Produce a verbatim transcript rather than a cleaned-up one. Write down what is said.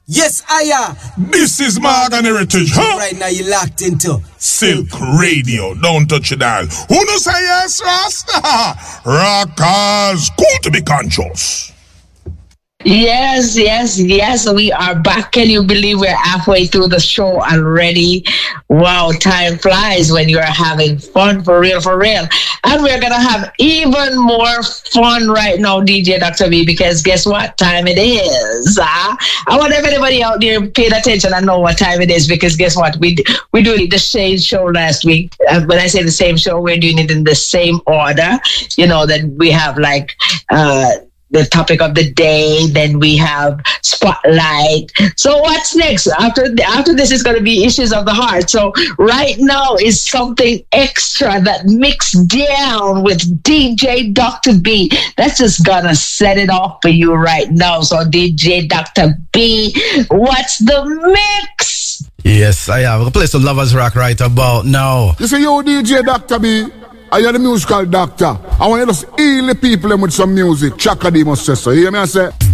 Yes, I am. This is Morgan Heritage, huh? Right now you locked into Silk Radio. Don't touch it all. Who no say yes, Rasta? Rockers, cool to be conscious. Yes, yes, yes. We are back. Can you believe we're halfway through the show already? Wow, time flies when you're having fun, for real, for real. And we're going to have even more fun right now, D J Doctor B, because guess what time it is? Huh? I want everybody out there paying attention and know what time it is, because guess what? We we doing the same show last week. Uh, when I say the same show, we're doing it in the same order. You know, that we have like... Uh, the topic of the day, then we have spotlight. So what's next? After after this is going to be issues of the heart. So right now is something extra that mixed down with D J Doctor B. That's just gonna set it off for you right now. So D J Doctor B, what's the mix? Yes, I have. We'll play some Lovers Rock right about now. You say, yo, D J Doctor B, I am the musical doctor. I want you to heal the people with some music. Chaka D must say so. You hear me I say?